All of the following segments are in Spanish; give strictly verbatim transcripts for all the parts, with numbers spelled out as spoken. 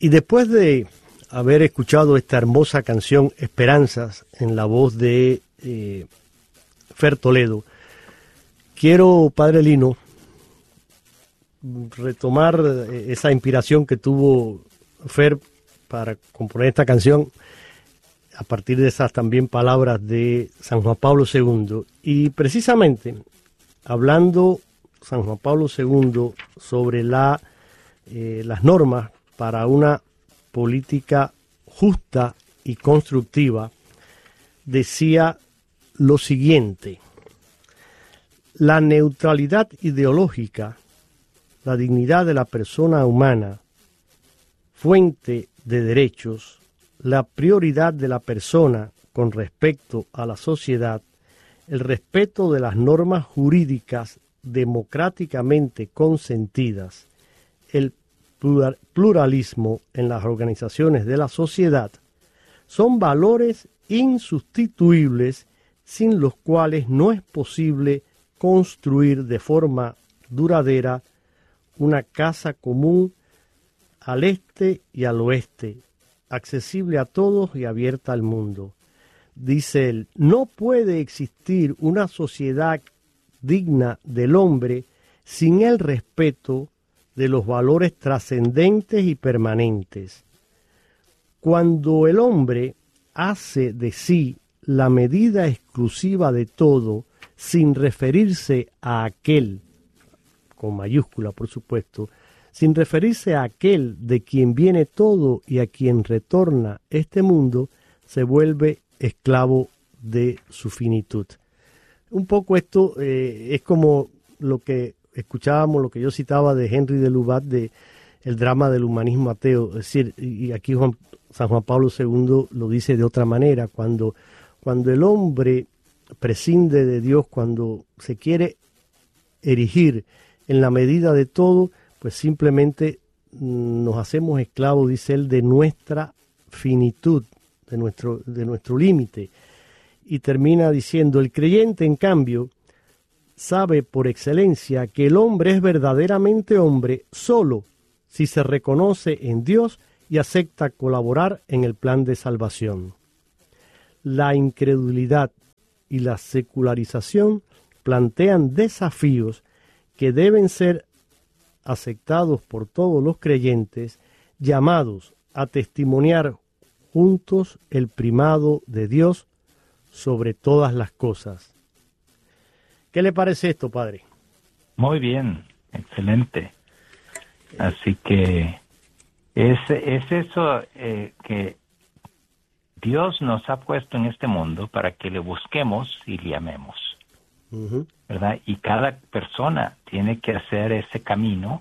Y después de haber escuchado esta hermosa canción Esperanzas en la voz de eh, Fer Toledo, quiero, Padre Lino, retomar esa inspiración que tuvo Fer para componer esta canción a partir de esas también palabras de San Juan Pablo segundo. Y precisamente, hablando San Juan Pablo segundo sobre la, eh, las normas para una política justa y constructiva, decía lo siguiente: la neutralidad ideológica, la dignidad de la persona humana, fuente de derechos, la prioridad de la persona con respecto a la sociedad, el respeto de las normas jurídicas democráticamente consentidas, el pluralismo en las organizaciones de la sociedad, son valores insustituibles sin los cuales no es posible construir de forma duradera una casa común al este y al oeste, accesible a todos y abierta al mundo. Dice él, no puede existir una sociedad digna del hombre sin el respeto de los valores trascendentes y permanentes. Cuando el hombre hace de sí la medida exclusiva de todo, sin referirse a aquel, con mayúscula por supuesto, sin referirse a aquel de quien viene todo y a quien retorna este mundo, se vuelve esclavo de su finitud. Un poco esto eh, es como lo que escuchábamos, lo que yo citaba de Henry de Lubac, de el drama del humanismo ateo. Es decir, y aquí Juan, San Juan Pablo segundo lo dice de otra manera, cuando, cuando el hombre prescinde de Dios, cuando se quiere erigir en la medida de todo, pues simplemente nos hacemos esclavos, dice él, de nuestra finitud, de nuestro, de nuestro límite. Y termina diciendo, el creyente, en cambio, sabe por excelencia que el hombre es verdaderamente hombre solo si se reconoce en Dios y acepta colaborar en el plan de salvación. La incredulidad y la secularización plantean desafíos que deben ser aceptados por todos los creyentes, llamados a testimoniar juntos el primado de Dios sobre todas las cosas. ¿Qué le parece esto, padre? Muy bien, excelente. Así que es, es eso eh, que Dios nos ha puesto en este mundo para que le busquemos y le amemos. Uh-huh. ¿Verdad? Y cada persona tiene que hacer ese camino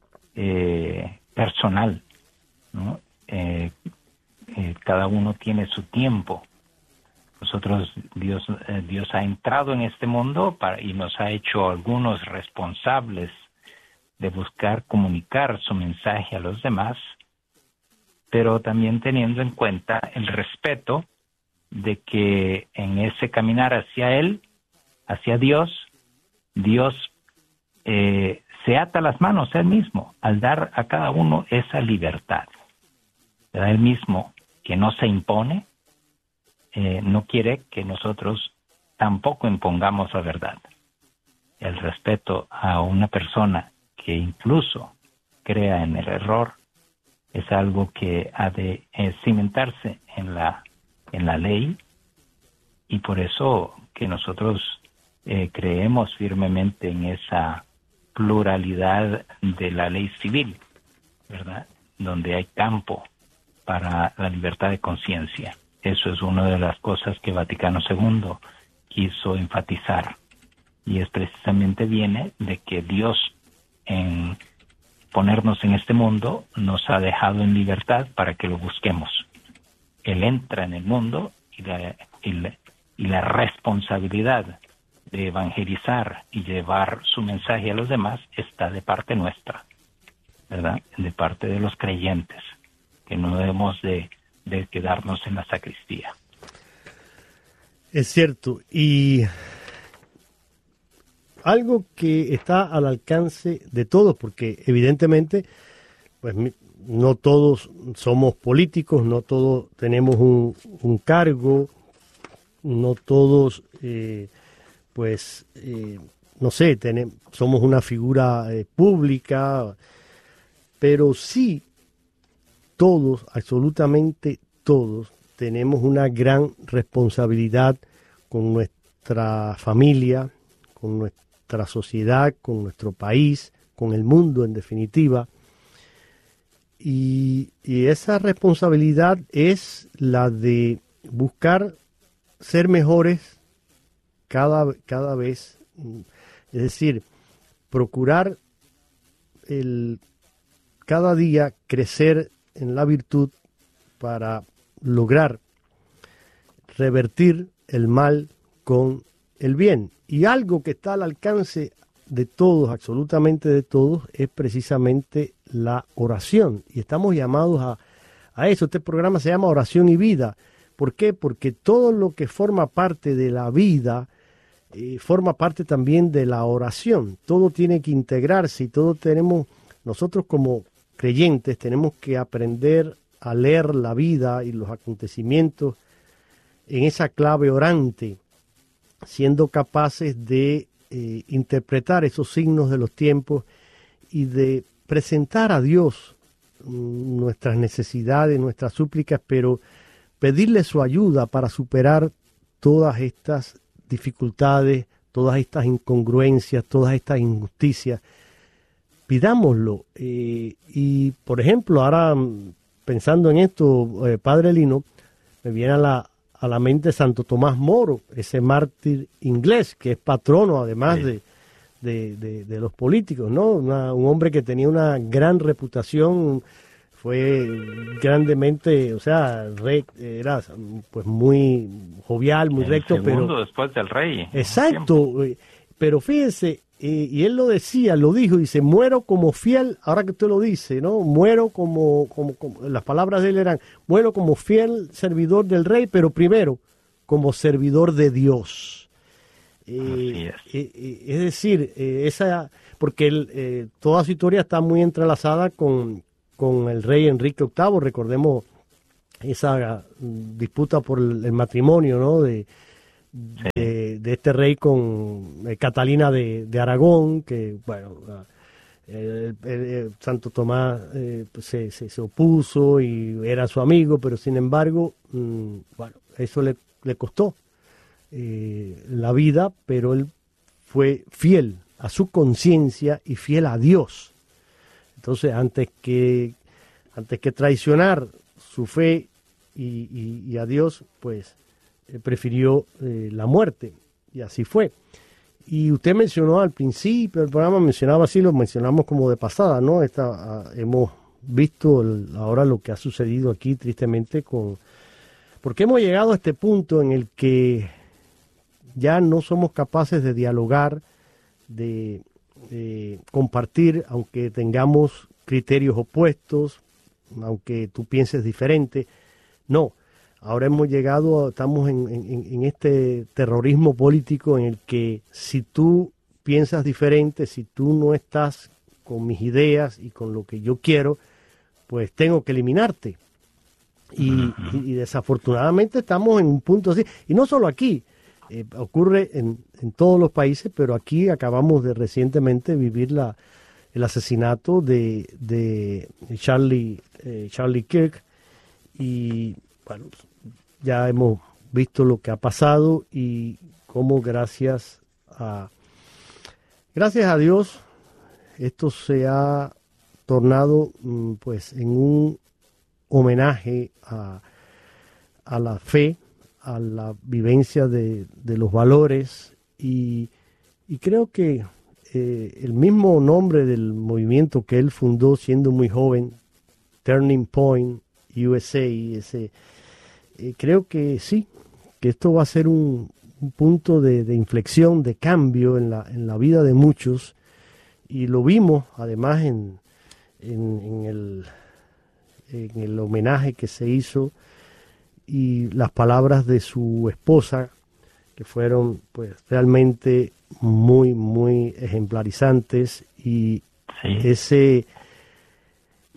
eh, personal, ¿no? Eh, eh, cada uno tiene su tiempo. Nosotros, Dios, eh, Dios ha entrado en este mundo para, y nos ha hecho algunos responsables de buscar comunicar su mensaje a los demás, pero también teniendo en cuenta el respeto de que en ese caminar hacia Él, hacia Dios, Dios eh, se ata las manos Él mismo al dar a cada uno esa libertad. ¿Verdad? Él mismo, que no se impone, eh, no quiere que nosotros tampoco impongamos la verdad. El respeto a una persona que incluso crea en el error es algo que ha de eh, cimentarse en la, en la ley, y por eso que nosotros eh, creemos firmemente en esa pluralidad de la ley civil, ¿verdad? Donde hay campo para la libertad de conciencia. Eso es una de las cosas que Vaticano segundo quiso enfatizar, y es precisamente viene de que Dios, en ponernos en este mundo, nos ha dejado en libertad para que lo busquemos. Él entra en el mundo y la, y la, y la responsabilidad de evangelizar y llevar su mensaje a los demás está de parte nuestra, ¿verdad? De parte de los creyentes, que no debemos de, de quedarnos en la sacristía. Es cierto, y algo que está al alcance de todos, porque evidentemente, pues no todos somos políticos, no todos tenemos un, un cargo, no todos, eh, pues, eh, no sé, tenemos, somos una figura eh, pública, pero sí todos, absolutamente todos, tenemos una gran responsabilidad con nuestra familia, con nuestra sociedad, con nuestro país, con el mundo en definitiva. Y, y esa responsabilidad es la de buscar ser mejores cada, cada vez. Es decir, procurar el, cada día crecer en la virtud para lograr revertir el mal con el bien. Y algo que está al alcance de todos, absolutamente de todos, es precisamente la oración. Y estamos llamados a, a eso. Este programa se llama Oración y Vida. ¿Por qué? Porque todo lo que forma parte de la vida eh, forma parte también de la oración. Todo tiene que integrarse y todo tenemos, nosotros como creyentes tenemos que aprender a leer la vida y los acontecimientos en esa clave orante, siendo capaces de eh, interpretar esos signos de los tiempos y de presentar a Dios mm, nuestras necesidades, nuestras súplicas, pero pedirle su ayuda para superar todas estas dificultades, todas estas incongruencias, todas estas injusticias. Pidámoslo. Eh, y, por ejemplo, ahora pensando en esto, eh, Padre Lino, me viene a la, a la mente Santo Tomás Moro, ese mártir inglés que es patrono además sí. de, de, de, de los políticos, ¿no? Una, un hombre que tenía una gran reputación, fue grandemente, o sea, rey, era pues muy jovial, muy el recto, segundo pero después del rey. Exacto, pero fíjense, eh, y él lo decía, lo dijo, dice, muero como fiel, ahora que usted lo dice, ¿no? Muero como, como, como, las palabras de él eran, muero como fiel servidor del rey, pero primero, como servidor de Dios. Eh, es. Eh, eh, es decir, eh, esa, porque él, eh, toda su historia está muy entrelazada con, con el rey Enrique octavo, recordemos esa uh, disputa por el, el matrimonio, ¿no? De, sí. de, de este rey con eh, Catalina de, de Aragón, que, bueno, uh, el, el, el Santo Tomás eh, pues se, se, se opuso y era su amigo, pero sin embargo, mmm, bueno, eso le, le costó eh, la vida, pero él fue fiel a su conciencia y fiel a Dios. Entonces, antes que, antes que traicionar su fe y, y, y a Dios, pues eh, prefirió eh, la muerte. Y así fue. Y usted mencionó al principio del programa, mencionaba así, lo mencionamos como de pasada, ¿no? Esta, uh, hemos visto el, ahora lo que ha sucedido aquí, tristemente, con porque hemos llegado a este punto en el que ya no somos capaces de dialogar, de... Eh, compartir, aunque tengamos criterios opuestos, aunque tú pienses diferente. No, ahora hemos llegado, estamos en, en, en este terrorismo político en el que si tú piensas diferente, si tú no estás con mis ideas y con lo que yo quiero, pues tengo que eliminarte. Y, y, y desafortunadamente estamos en un punto así, y no solo aquí. Eh, ocurre en, en todos los países, pero aquí acabamos de recientemente vivir la, el asesinato de, de Charlie, eh, Charlie Kirk, y bueno, ya hemos visto lo que ha pasado y cómo gracias a gracias a Dios esto se ha tornado pues en un homenaje a, a la fe, a la vivencia de, de los valores y, y creo que eh, el mismo nombre del movimiento que él fundó siendo muy joven, Turning Point U S A, ese, eh, creo que sí, que esto va a ser un, un punto de, de inflexión, de cambio en la, en la vida de muchos y lo vimos además en, en, en, el, en el homenaje que se hizo y las palabras de su esposa, que fueron pues realmente muy, muy ejemplarizantes y sí. ese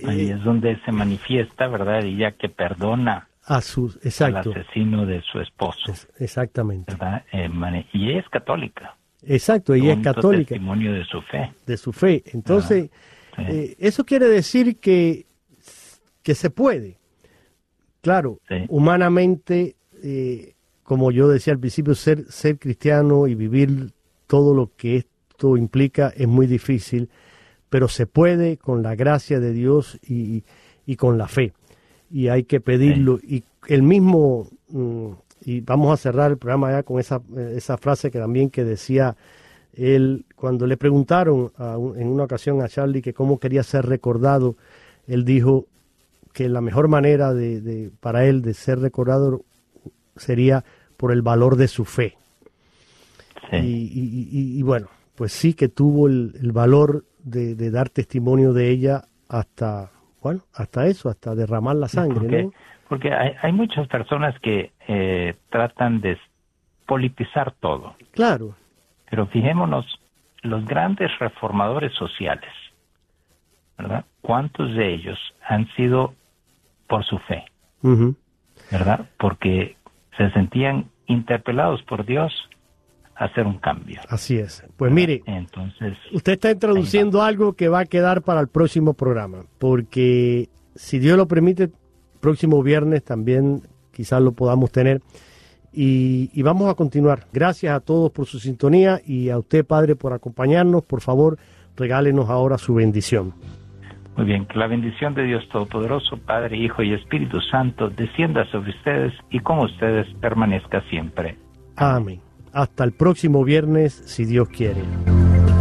Ahí eh, es donde se manifiesta, ¿verdad? Ella que perdona a sus, exacto, al asesino de su esposo, es- exactamente, ¿verdad? Eh, mane- y ella es católica. exacto, ella es Bonito católica testimonio de su fe. de su fe. Entonces, Sí. eh, eso quiere decir que, que se puede. Claro, Sí. humanamente, eh, como yo decía al principio, ser, ser cristiano y vivir todo lo que esto implica es muy difícil, pero se puede con la gracia de Dios y, y con la fe. Y hay que pedirlo. Sí. Y el mismo, mm, y vamos a cerrar el programa ya con esa, esa frase que también que decía él, cuando le preguntaron a un, en una ocasión a Charlie que cómo quería ser recordado, él dijo que la mejor manera de, de para él de ser recordado sería por el valor de su fe. Sí. Y, y, y, y bueno, pues sí que tuvo el, el valor de, de dar testimonio de ella hasta, bueno, hasta eso, hasta derramar la sangre, porque, ¿no? Porque hay, hay muchas personas que eh, tratan de politizar todo. Claro. Pero fijémonos, los grandes reformadores sociales, ¿verdad? ¿Cuántos de ellos han sido por su fe? Uh-huh. ¿Verdad? Porque se sentían interpelados por Dios a hacer un cambio. Así es. Pues mire, entonces usted está introduciendo algo que va a quedar para el próximo programa, porque si Dios lo permite, próximo viernes también quizás lo podamos tener. Y, y vamos a continuar. Gracias a todos por su sintonía y a usted, Padre, por acompañarnos. Por favor, regálenos ahora su bendición. Muy bien, que la bendición de Dios Todopoderoso, Padre, Hijo y Espíritu Santo, descienda sobre ustedes y con ustedes permanezca siempre. Amén. Hasta el próximo viernes, si Dios quiere.